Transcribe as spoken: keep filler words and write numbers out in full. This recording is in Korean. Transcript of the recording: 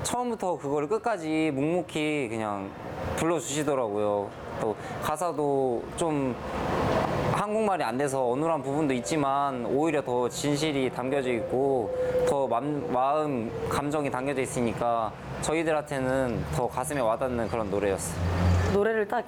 처음부터 그걸 끝까지 묵묵히 그냥 불러주시더라고요. 또 가사도 좀 한국말이 안 돼서 어눌한 부분도 있지만 오히려 더 진실이 담겨져 있고 더 맘, 마음, 감정이 담겨져 있으니까 저희들한테는 더 가슴에 와닿는 그런 노래였어요. 노래를 딱